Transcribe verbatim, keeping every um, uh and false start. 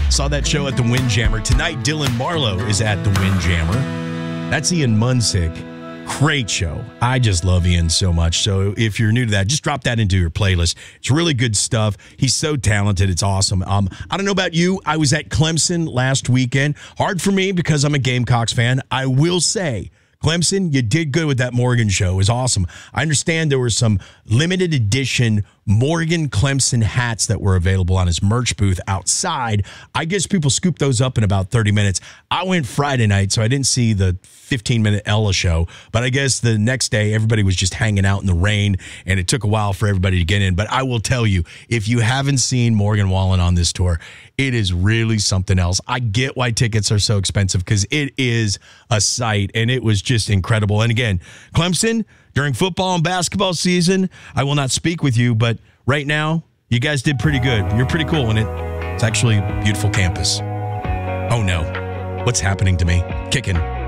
Saw that show at the Windjammer. Tonight, Dylan Marlowe is at the Windjammer. That's Ian Munsick. Great show. I just love Ian so much. So if you're new to that, just drop that into your playlist. It's really good stuff. He's so talented. It's awesome. Um, I don't know about you. I was at Clemson last weekend. Hard for me because I'm a Gamecocks fan. I will say, Clemson, you did good with that Morgan show. It was awesome. I understand there were some limited edition Morgan Clemson hats that were available on his merch booth outside. I guess people scooped those up in about thirty minutes. I went Friday night, so I didn't see the fifteen-minute Ella show. But I guess the next day, everybody was just hanging out in the rain, and it took a while for everybody to get in. But I will tell you, if you haven't seen Morgan Wallen on this tour, it is really something else. I get why tickets are so expensive because it is a sight, and it was just incredible. And again, Clemson, during football and basketball season, I will not speak with you, but right now, you guys did pretty good. You're pretty cool, and it, it's actually a beautiful campus. Oh, no. What's happening to me? Kicking.